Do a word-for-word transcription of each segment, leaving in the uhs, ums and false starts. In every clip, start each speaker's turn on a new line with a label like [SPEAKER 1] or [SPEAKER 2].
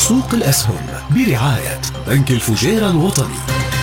[SPEAKER 1] سوق الأسهم برعاية بنك الفجيرة الوطني.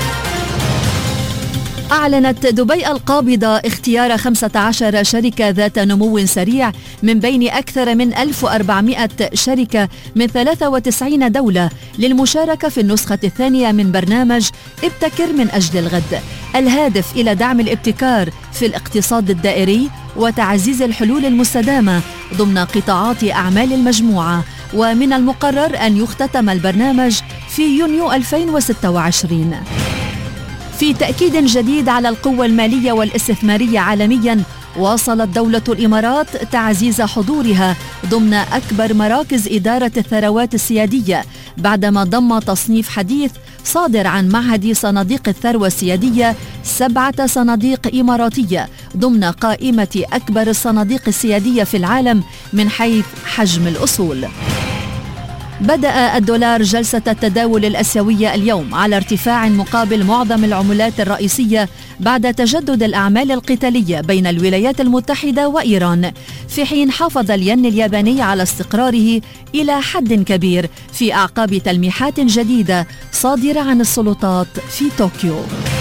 [SPEAKER 2] أعلنت دبي القابضة اختيار خمسة عشر شركة ذات نمو سريع من بين أكثر من ألف وأربعمائة شركة من ثلاث وتسعين دولة للمشاركة في النسخة الثانية من برنامج ابتكر من أجل الغد، الهادف إلى دعم الابتكار في الاقتصاد الدائري وتعزيز الحلول المستدامة ضمن قطاعات أعمال المجموعة. ومن المقرر أن يختتم البرنامج في يونيو ألفين وستة وعشرين. في تأكيد جديد على القوة المالية والاستثمارية عالمياً، واصلت دولة الإمارات تعزيز حضورها ضمن أكبر مراكز إدارة الثروات السيادية بعدما ضم تصنيف حديث صادر عن معهد صناديق الثروة السيادية سبعة صناديق إماراتية ضمن قائمة أكبر الصناديق السيادية في العالم من حيث حجم الأصول. بدأ الدولار جلسة التداول الآسيوية اليوم على ارتفاع مقابل معظم العملات الرئيسية بعد تجدد الأعمال القتالية بين الولايات المتحدة وإيران، في حين حافظ الين الياباني على استقراره إلى حد كبير في أعقاب تلميحات جديدة صادرة عن السلطات في طوكيو.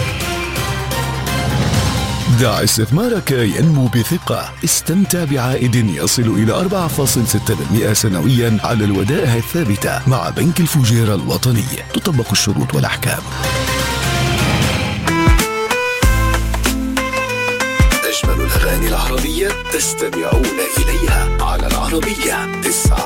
[SPEAKER 1] دع استثمارك ينمو بثقة. استمتع بعائد يصل إلى أربعة فاصلة ستة بالمئة سنويا على الودائع الثابتة مع بنك الفجيرة الوطني. تطبق الشروط والأحكام. أجمل الأغاني العربية تستمعون إليها على العربية تسعة.